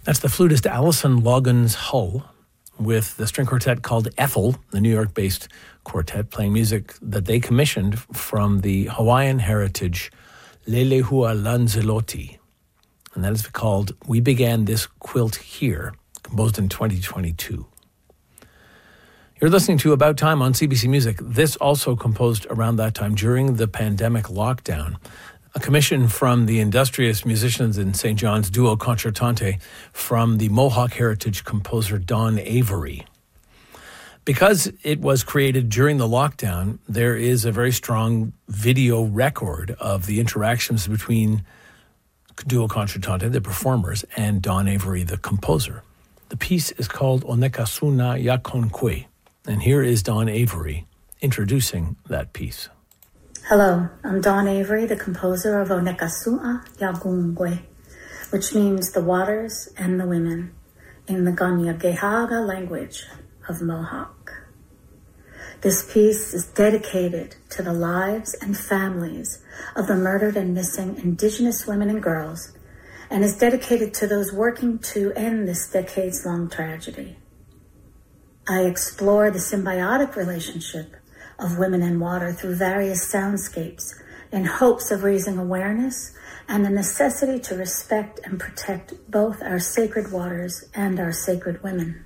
That's the flutist Alison Loggins Hull with the string quartet called Ethel, the New York-based quartet, playing music that they commissioned from the Hawaiian heritage Lelehua Lanzarote. And that is called We Began This Quilt Here, composed in 2022. You're listening to About Time on CBC Music. This also composed around that time during the pandemic lockdown. A commission from the industrious musicians in St. John's duo Concertante from the Mohawk heritage composer Don Avery. Because it was created during the lockdown, there is a very strong video record of the interactions between duo Concertante, the performers, and Don Avery, the composer. The piece is called Onekasuna Yakonkwe. And here is Don Avery introducing that piece. Hello, I'm Don Avery, the composer of Onekasua Yakonkwe, which means the waters and the women, in the Ganyagehaga language of Mohawk. This piece is dedicated to the lives and families of the murdered and missing Indigenous women and girls, and is dedicated to those working to end this decades-long tragedy. I explore the symbiotic relationship of women and water through various soundscapes in hopes of raising awareness and the necessity to respect and protect both our sacred waters and our sacred women.